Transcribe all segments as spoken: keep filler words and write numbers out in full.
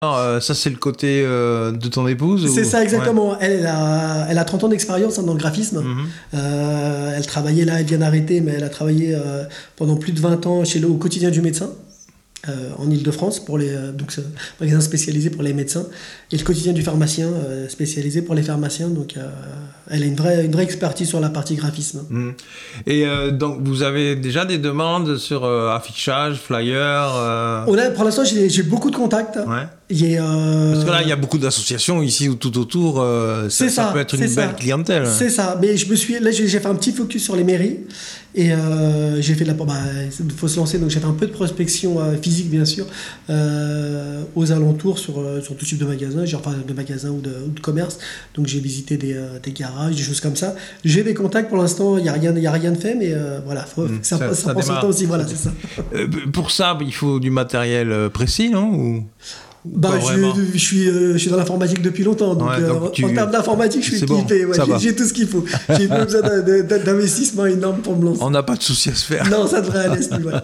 Euh, ça, c'est le côté euh, de ton épouse C'est ou... ça, exactement. Ouais. Elle, elle, a, elle a trente ans d'expérience hein, dans le graphisme. Mm-hmm. Euh, elle travaillait là, elle vient d'arrêter, mais elle a travaillé euh, pendant plus de vingt ans chez le, au quotidien du médecin. Euh, en Ile-de-France, pour les, euh, donc c'est un magasin spécialisé pour les médecins, et le quotidien du pharmacien, euh, spécialisé pour les pharmaciens. Donc, euh, elle a une vraie, une vraie expertise sur la partie graphisme. Mmh. Et euh, donc, vous avez déjà des demandes sur euh, affichage, flyer euh... On a, pour l'instant, j'ai, j'ai beaucoup de contacts. Ouais. Il y a, euh... Parce que là, il y a beaucoup d'associations ici ou tout autour. Euh, ça, ça, ça peut être une ça. belle clientèle. C'est ça. Mais je me suis, là, j'ai, j'ai fait un petit focus sur les mairies. Et euh, j'ai fait de la... Bah, il faut se lancer, donc j'ai fait un peu de prospection euh, physique, bien sûr, euh, aux alentours, sur, euh, sur tout type de magasins, j'ai, enfin de magasins ou de, ou de commerce. Donc j'ai visité des, euh, des garages, des choses comme ça. J'ai des contacts pour l'instant, il n'y a rien, y a rien de fait, mais euh, voilà, faut, mmh, ça, ça, ça, ça prend son temps aussi, voilà, c'est ça. Euh, pour ça, il faut du matériel précis, non ou... Bah, je, je, suis, euh, je suis dans l'informatique depuis longtemps, donc, ouais, donc euh, tu... en termes d'informatique, je suis équipé. Bon, ouais, j'ai, j'ai tout ce qu'il faut. J'ai pas besoin d'investissement énorme pour me lancer. On n'a pas de souci à se faire. Non, ça devrait aller à ce niveau-là.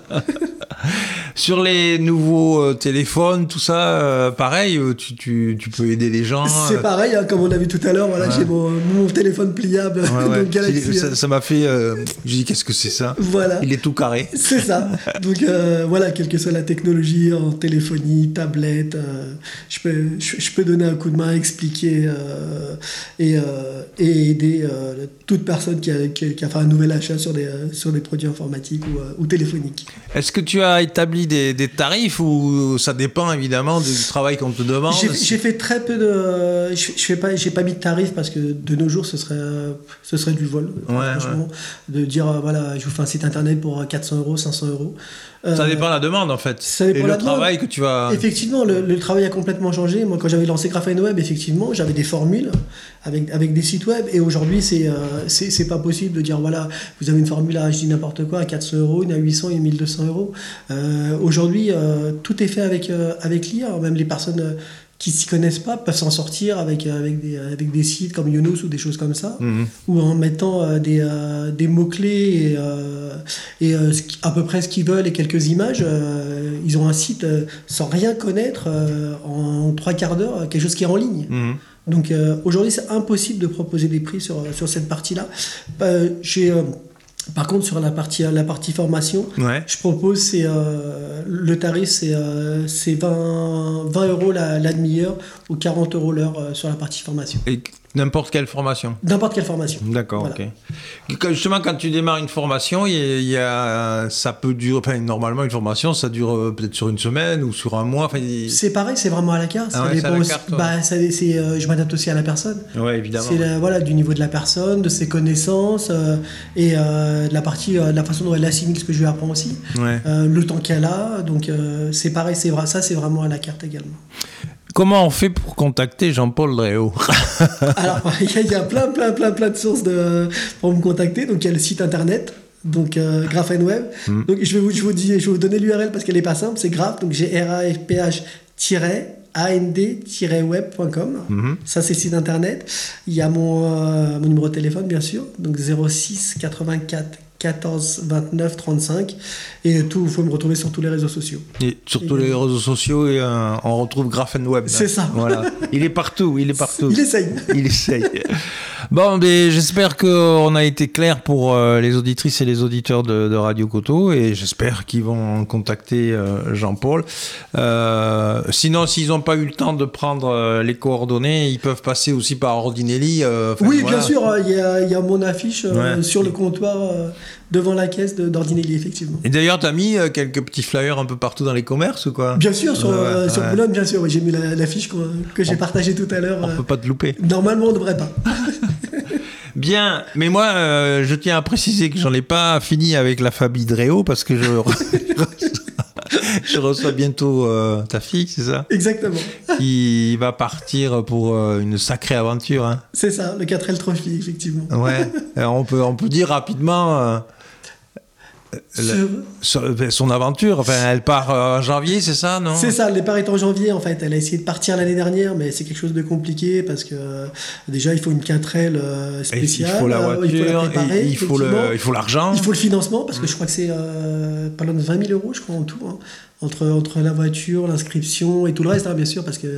Sur les nouveaux euh, téléphones, tout ça, euh, pareil, tu, tu, tu peux aider les gens. C'est pareil, hein, comme on a vu tout à l'heure, voilà, ouais. J'ai mon, mon téléphone pliable. Ouais, ouais. Donc Galaxy, ça, ça m'a fait. Euh, j'ai dit, qu'est-ce que c'est ça ? Voilà. Il est tout carré. C'est ça. Donc euh, voilà, quelle que soit la technologie, en téléphonie, tablette, euh, je, peux, je, je peux donner un coup de main, expliquer euh, et, euh, et aider euh, toute personne qui a, qui, qui a fait un nouvel achat sur des, euh, sur des produits informatiques ou, euh, ou téléphoniques. Est-ce que tu as établi des, des tarifs ou ça dépend évidemment du travail qu'on te demande ? J'ai, j'ai fait très peu de... Je, je fais pas, j'ai pas mis de tarifs parce que de nos jours, ce serait, ce serait du vol. Ouais, franchement, ouais. De dire, voilà, je vous fais un site internet pour quatre cents euros, cinq cents euros. Ça euh, dépend de la demande en fait. Ça dépend et de le la travail demande. que tu vas... Effectivement, le, le travail a complètement changé. Moi, quand j'avais lancé Graphene Web, effectivement, j'avais des formules avec, avec des sites web. Et aujourd'hui, c'est, euh, c'est, c'est pas possible de dire, voilà, vous avez une formule à, je dis n'importe quoi, à quatre cents euros, une à huit cents et mille deux cents euros. Euh, aujourd'hui, euh, tout est fait avec, euh, avec l'I A. Même les personnes... Euh, qui s'y connaissent pas peuvent s'en sortir avec, avec, des, avec des sites comme Yonos ou des choses comme ça, mmh. ou en mettant euh, des, euh, des mots-clés et, euh, et euh, à peu près ce qu'ils veulent et quelques images. Euh, ils ont un site euh, sans rien connaître euh, en trois quarts d'heure, quelque chose qui est en ligne. Mmh. Donc euh, aujourd'hui, c'est impossible de proposer des prix sur, sur cette partie-là. Euh, j'ai... Euh, Par contre, sur la partie, la partie formation, ouais. je propose, c'est, euh, le tarif, c'est, euh, c'est vingt, vingt euros la, la demi-heure ou quarante euros l'heure euh, sur la partie formation. Et n'importe quelle formation ? N'importe quelle formation. D'accord, voilà. Ok. Justement, quand tu démarres une formation, il y a, il y a, ça peut durer... Enfin, normalement, une formation, ça dure peut-être sur une semaine ou sur un mois. Enfin, il... C'est pareil, c'est vraiment à la carte. Ah ouais, c'est à la carte, ouais. bah, ça, c'est, euh, je m'adapte aussi à la personne. Oui, évidemment. C'est la, voilà, du niveau de la personne, de ses connaissances euh, et euh, de la partie, euh, de la façon dont elle assimile ce que je lui apprends aussi. Ouais. Euh, le temps qu'elle a. Donc, euh, c'est pareil, c'est vrai, ça, c'est vraiment à la carte également. Comment on fait pour contacter Jean-Paul Dréau ? Alors, il y, y a plein, plein, plein, plein de sources de, pour me contacter. Donc, il y a le site internet, donc euh, Graphene Web. Mm. Donc, je vais, vous, je, vous dis, je vais vous donner l'U R L parce qu'elle n'est pas simple. C'est Graph, donc G R A F P H A N D web point com. Mm-hmm. Ça, c'est le site internet. Il y a mon, euh, mon numéro de téléphone, bien sûr. Donc, zéro six quatre-vingt-quatre quatorze vingt-neuf trente-cinq et tout, il faut me retrouver sur tous les réseaux sociaux. Et sur tous et les réseaux sociaux et euh, on retrouve Graphene Web. C'est ça. Voilà. Il est partout, il est partout. Il essaye. Il essaye. Bon, mais j'espère qu'on a été clair pour euh, les auditrices et les auditeurs de, de Radio Coteau et j'espère qu'ils vont contacter euh, Jean-Paul. Euh, sinon, s'ils n'ont pas eu le temps de prendre euh, les coordonnées, ils peuvent passer aussi par Ordinelli. Euh, oui, voilà. Bien sûr, il y a, y a mon affiche euh, ouais. sur le comptoir euh, devant la caisse de, d'Ordinelli, effectivement. Et d'ailleurs, tu as mis euh, quelques petits flyers un peu partout dans les commerces ou quoi ? Bien sûr, sur, ouais, euh, sur ouais. Boulogne, bien sûr. Ouais, j'ai mis la, l'affiche que, que j'ai on, partagée tout à l'heure. On ne euh, peut pas te louper. Normalement, on ne devrait pas. Bien, mais moi, euh, je tiens à préciser que j'en ai pas fini avec la famille Dréau parce que je, je reçois bientôt euh, ta fille, c'est ça ? Exactement. Qui va partir pour euh, une sacrée aventure. Hein. C'est ça, le quatre L Trophy, effectivement. Ouais, alors on peut, on peut dire rapidement... Euh, Le, sur, son aventure, enfin, elle part en janvier, c'est ça, non? C'est ça, le départ est en janvier, en fait. Elle a essayé de partir l'année dernière, mais c'est quelque chose de compliqué parce que euh, déjà, il faut une quintrelle euh, spéciale. Il faut la voiture, il faut la préparer, il, faut le, il faut l'argent. Il faut le financement, parce que mmh. je crois que c'est euh, pas loin de vingt mille euros, je crois, en tout, hein, entre, entre la voiture, l'inscription et tout le reste, hein, bien sûr, parce que